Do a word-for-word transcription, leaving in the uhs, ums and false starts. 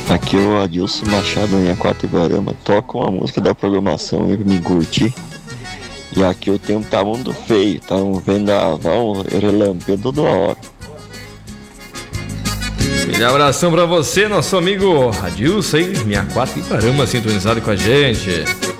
Aqui é o Adilson Machado, em Aquatibarama. Toca uma música da programação aí pra me curtir. E aqui o tempo tá muito feio, tá um vendaval, relâmpago toda hora. Aquele abração pra você, nosso amigo Adilson, aí, minha Aquatibarama, sintonizado com a gente.